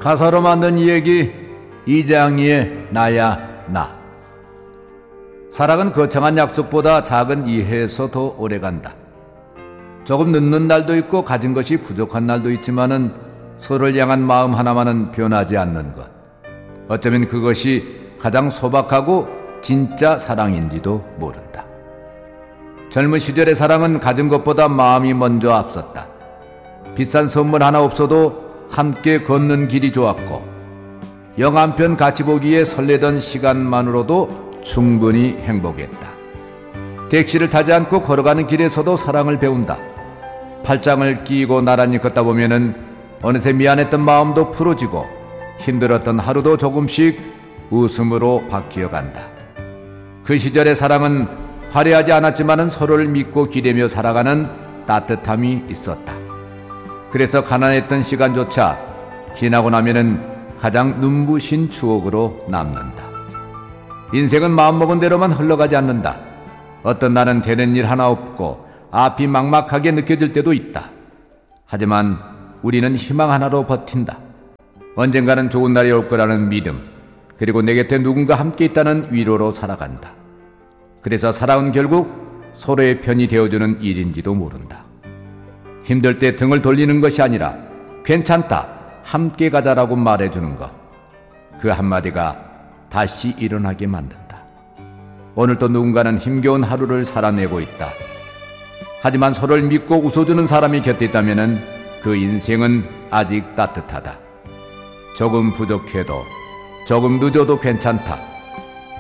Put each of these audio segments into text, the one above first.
가사로 만든 이 얘기 이장희의 나야 나. 사랑은 거창한 약속보다 작은 이해에서 더 오래간다. 조금 늦는 날도 있고 가진 것이 부족한 날도 있지만은 서로를 향한 마음 하나만은 변하지 않는 것. 어쩌면 그것이 가장 소박하고 진짜 사랑인지도 모른다. 젊은 시절의 사랑은 가진 것보다 마음이 먼저 앞섰다. 비싼 선물 하나 없어도 함께 걷는 길이 좋았고, 영화 한 편 같이 보기에 설레던 시간만으로도 충분히 행복했다. 택시를 타지 않고 걸어가는 길에서도 사랑을 배운다. 팔짱을 끼고 나란히 걷다 보면은 어느새 미안했던 마음도 풀어지고 힘들었던 하루도 조금씩 웃음으로 바뀌어간다. 그 시절의 사랑은 화려하지 않았지만은 서로를 믿고 기대며 살아가는 따뜻함이 있었다. 그래서 가난했던 시간조차 지나고 나면은 가장 눈부신 추억으로 남는다. 인생은 마음먹은 대로만 흘러가지 않는다. 어떤 날은 되는 일 하나 없고 앞이 막막하게 느껴질 때도 있다. 하지만 우리는 희망 하나로 버틴다. 언젠가는 좋은 날이 올 거라는 믿음, 그리고 내 곁에 누군가 함께 있다는 위로로 살아간다. 그래서 사랑은 결국 서로의 편이 되어주는 일인지도 모른다. 힘들 때 등을 돌리는 것이 아니라 괜찮다, 함께 가자라고 말해주는 것. 그 한마디가 다시 일어나게 만든다. 오늘도 누군가는 힘겨운 하루를 살아내고 있다. 하지만 서로를 믿고 웃어주는 사람이 곁에 있다면 그 인생은 아직 따뜻하다. 조금 부족해도, 조금 늦어도 괜찮다.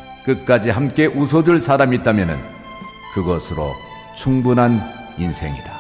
끝까지 함께 웃어줄 사람이 있다면 그것으로 충분한 인생이다.